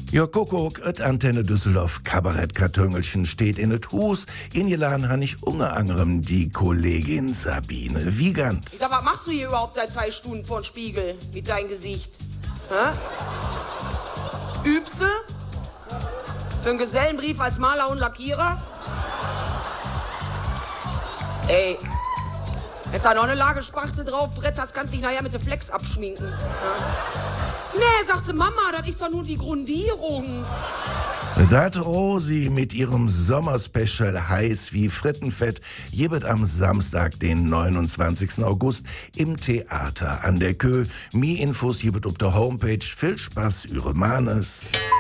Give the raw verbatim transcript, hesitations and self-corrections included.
Jo Kuckuck, et Antenne Düsseldorf Kabarettkartöngelchen steht in et Hus. Ingeladen han ich unter anderem die Kollegin Sabine Wiegand. Ich sag, was machst du hier überhaupt seit zwei Stunden vor dem Spiegel mit deinem Gesicht? Hä? Übste? Für einen Gesellenbrief als Maler und Lackierer? Ey, jetzt da noch eine Lage Spachtel drauf, Brett, das kannst du dich nachher mit der Flex abschminken. Ja? Nee, sagt sie, Mama, das ist doch nur die Grundierung. Dat Rosi mit ihrem Sommerspecial heiß wie Frittenfett jebet am Samstag, den neunundzwanzigsten August im Theater an der Kö. Mehr Infos jebet auf der Homepage. Viel Spaß, Ihre Manes.